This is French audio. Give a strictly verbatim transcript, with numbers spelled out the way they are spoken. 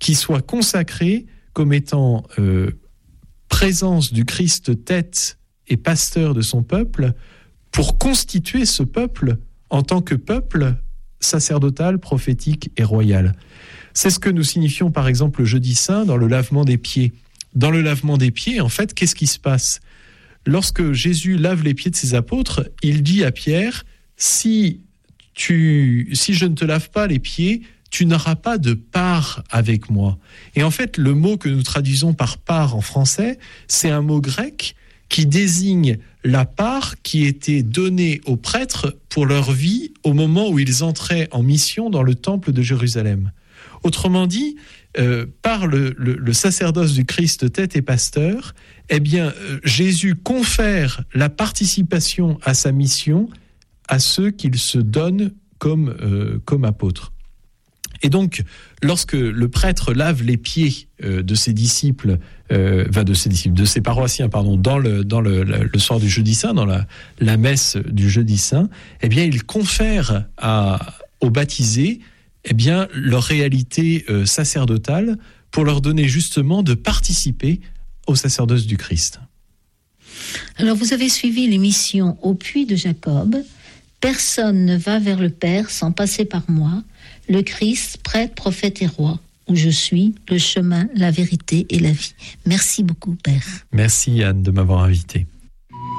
qui soit consacré comme étant euh, présence du Christ tête et pasteur de son peuple, pour constituer ce peuple en tant que peuple sacerdotal, prophétique et royal. C'est ce que nous signifions par exemple le jeudi saint dans le lavement des pieds. Dans le lavement des pieds, en fait, qu'est-ce qui se passe ? Lorsque Jésus lave les pieds de ses apôtres, il dit à Pierre, si, tu, si je ne te lave pas les pieds, tu n'auras pas de part avec moi. Et en fait, le mot que nous traduisons par part en français, c'est un mot grec qui désigne la part qui était donnée aux prêtres pour leur vie au moment où ils entraient en mission dans le temple de Jérusalem. Autrement dit, euh, par le, le, le sacerdoce du Christ tête et pasteur, eh bien, euh, Jésus confère la participation à sa mission à ceux qu'il se donne comme, euh, comme apôtres. Et donc, lorsque le prêtre lave les pieds euh, de ses disciples, euh, enfin de ses disciples, de ses paroissiens, pardon, dans le dans le, le, le soir du jeudi saint, dans la, la messe du jeudi saint, eh bien, il confère à, aux baptisés, eh bien, leur réalité euh, sacerdotale pour leur donner justement de participer au sacerdoce du Christ. Alors, vous avez suivi l'émission Au puits de Jacob. Personne ne va vers le Père sans passer par moi. Le Christ, prêtre, prophète et roi, où je suis, le chemin, la vérité et la vie. Merci beaucoup, Père. Merci, Anne, de m'avoir invité.